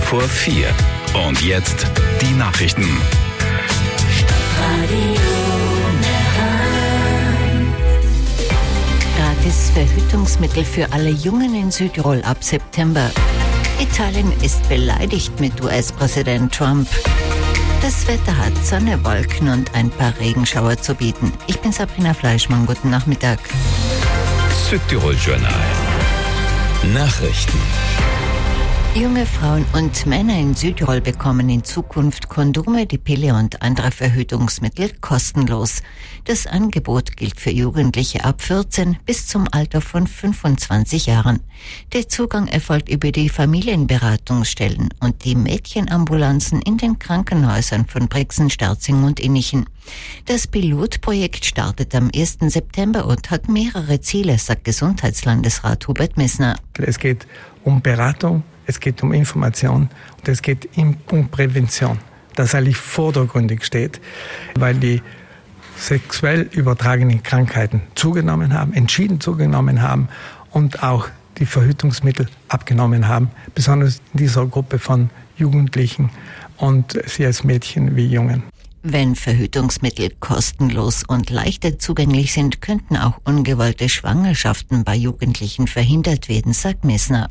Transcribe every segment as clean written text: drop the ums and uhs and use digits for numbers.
vor 4. Und jetzt die Nachrichten. Gratis Verhütungsmittel für alle Jungen in Südtirol ab September. Italien ist beleidigt mit US-Präsident Trump. Das Wetter hat Sonne, Wolken und ein paar Regenschauer zu bieten. Ich bin Sabrina Fleischmann. Guten Nachmittag. Südtirol Journal. Nachrichten. Junge Frauen und Männer in Südtirol bekommen in Zukunft Kondome, die Pille und andere Verhütungsmittel kostenlos. Das Angebot gilt für Jugendliche ab 14 bis zum Alter von 25 Jahren. Der Zugang erfolgt über die Familienberatungsstellen und die Mädchenambulanzen in den Krankenhäusern von Brixen, Sterzing und Innichen. Das Pilotprojekt startet am 1. September und hat mehrere Ziele, sagt Gesundheitslandesrat Hubert Messner. Es geht um Beratung, es geht um Information und es geht um Prävention, das eigentlich vordergründig steht, weil die sexuell übertragenen Krankheiten zugenommen haben, entschieden zugenommen haben und auch die Verhütungsmittel abgenommen haben, besonders in dieser Gruppe von Jugendlichen und sie als Mädchen wie Jungen. Wenn Verhütungsmittel kostenlos und leichter zugänglich sind, könnten auch ungewollte Schwangerschaften bei Jugendlichen verhindert werden, sagt Messner.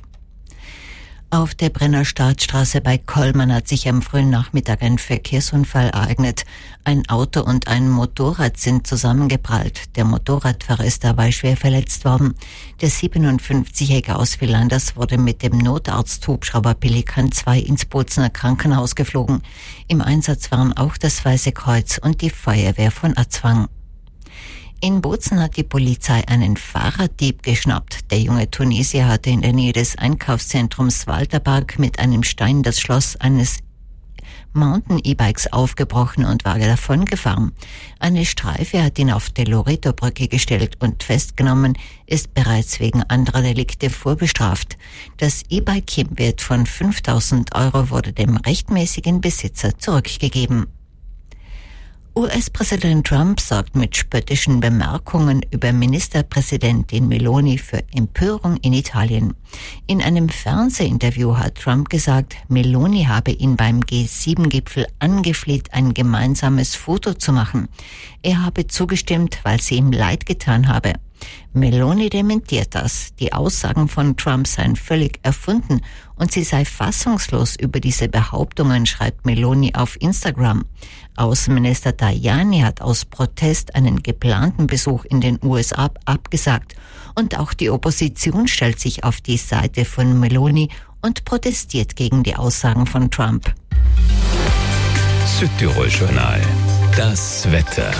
Auf der Brenner Staatsstraße bei Kollmann hat sich am frühen Nachmittag ein Verkehrsunfall ereignet. Ein Auto und ein Motorrad sind zusammengeprallt. Der Motorradfahrer ist dabei schwer verletzt worden. Der 57-Jährige aus Villanders wurde mit dem Notarzt-Hubschrauber Pelikan 2 ins Bozener Krankenhaus geflogen. Im Einsatz waren auch das Weiße Kreuz und die Feuerwehr von Azwang. In Bozen hat die Polizei einen Fahrraddieb geschnappt. Der junge Tunesier hatte in der Nähe des Einkaufszentrums Walterpark mit einem Stein das Schloss eines Mountain-E-Bikes aufgebrochen und war davon gefahren. Eine Streife hat ihn auf der Loreto-Brücke gestellt und festgenommen, ist bereits wegen anderer Delikte vorbestraft. Das E-Bike im Wert von 5.000 € wurde dem rechtmäßigen Besitzer zurückgegeben. US-Präsident Trump sorgt mit spöttischen Bemerkungen über Ministerpräsidentin Meloni für Empörung in Italien. In einem Fernsehinterview hat Trump gesagt, Meloni habe ihn beim G7-Gipfel angefleht, ein gemeinsames Foto zu machen. Er habe zugestimmt, weil sie ihm leid getan habe. Meloni dementiert das. Die Aussagen von Trump seien völlig erfunden und sie sei fassungslos über diese Behauptungen, schreibt Meloni auf Instagram. Außenminister Tajani hat aus Protest einen geplanten Besuch in den USA abgesagt. Und auch die Opposition stellt sich auf die Seite von Meloni und protestiert gegen die Aussagen von Trump. Südtirol Journal. Das Wetter.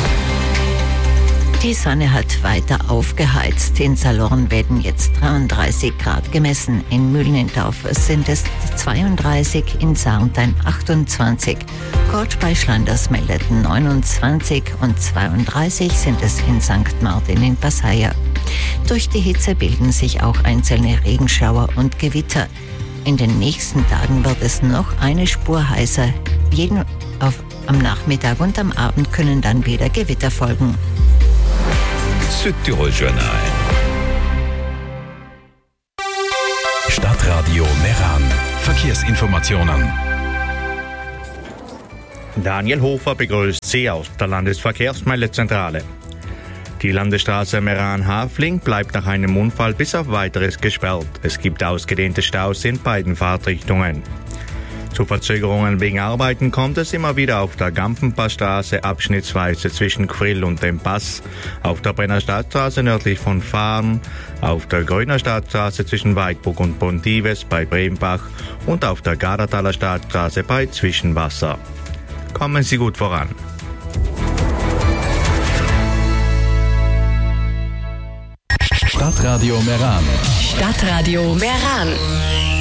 Die Sonne hat weiter aufgeheizt. In Salorn werden jetzt 33 Grad gemessen. In Mühlenendorf sind es 32, in Sarntein 28. Gorch bei Schlanders meldet 29 und 32 sind es in St. Martin in Passaia. Durch die Hitze bilden sich auch einzelne Regenschauer und Gewitter. In den nächsten Tagen wird es noch eine Spur heißer. Am Nachmittag und am Abend können dann wieder Gewitter folgen. Südtirol Journal. Stadtradio Meran. Verkehrsinformationen. Daniel Hofer begrüßt Sie aus der Landesverkehrsmeldezentrale. Die Landesstraße Meran-Hafling bleibt nach einem Unfall bis auf Weiteres gesperrt. Es gibt ausgedehnte Staus in beiden Fahrtrichtungen. Zu Verzögerungen wegen Arbeiten kommt es immer wieder auf der Gampfenpassstraße abschnittsweise zwischen Gfrill und dem Pass, auf der Brenner Stadtstraße nördlich von Fahren, auf der Gröner Stadtstraße zwischen Weidburg und Pontives bei Brembach und auf der Gardertaler Stadtstraße bei Zwischenwasser. Kommen Sie gut voran. Stadtradio Meran. Stadtradio Meran.